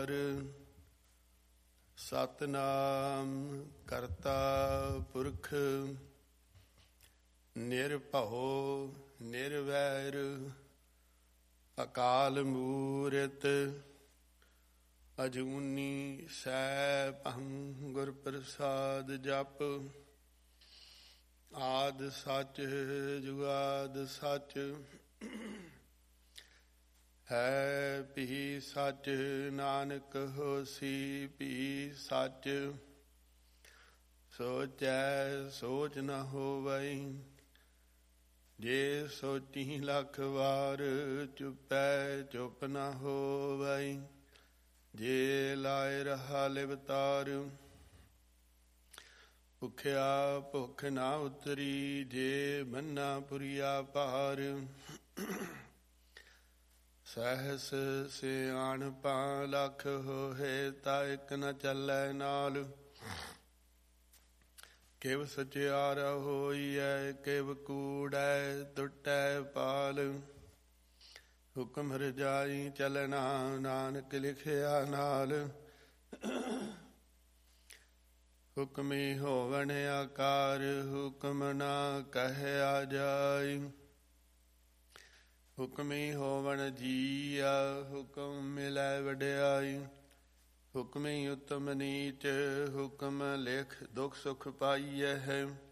ਸਤਿਨਾਮ ਕਰਤਾ ਪੁਰਖ ਨਿਰਭਉ ਨਿਰਵੈਰ ਅਕਾਲ ਮੂਰਤ ਅਜੂਨੀ ਸੈਭੰ ਗੁਰ ਪ੍ਰਸਾਦ ਜਪ। ਆਦਿ ਸੱਚ ਜੁਗਾਦਿ ਸੱਚ ਹੈ ਭੀ ਸੱਚ। ਨਾਨਕ ਹੋਸੀ ਭੀ ਸੱਚ। ਸੋਚੈ ਸੋਚ ਨ ਹੋਵਈ ਜੇ ਸੋਚੀ ਲੱਖ ਵਾਰ। ਚੁਪੈ ਚੁਪ ਨ ਹੋਵਈ ਜੇ ਲਾਇ ਰਹਾ ਲਿਵਤਾਰ। ਭੁਖਿਆ ਭੁਖ ਨਾ ਉਤਰੀ ਜੇ ਮੰਨਾ ਪੁਰੀਆ ਭਾਰ। ਸਹਿਸ ਸਿਆਣਪਾਂ ਲੱਖ ਹੋਏ ਤਾ ਇਕ ਨ ਚੱਲੈ ਨਾਲ। ਕਿਵ ਸਚਿਆਰ ਹੋਈਐ ਕਿਵ ਕੂੜੈ ਟੁੱਟੈ ਪਾਲ। ਹੁਕਮ ਰਜਾਈ ਚਲਣਾ ਨਾਨਕ ਲਿਖਿਆ ਨਾਲ। ਹੁਕਮੀ ਹੋਵਣ ਆਕਾਰ ਹੁਕਮ ਨਾ ਕਹਿਆ ਜਾਈ। ਹੁਕਮੀ ਹੋਵਣ ਜੀਆ ਹੁਕਮ ਮਿਲੈ ਵਡਿਆਈ। ਹੁਕਮੀ ਉਤਮ ਨੀਚ ਹੁਕਮ ਲਿਖ ਦੁਖ ਸੁਖ ਪਾਈਐ ਹੈ।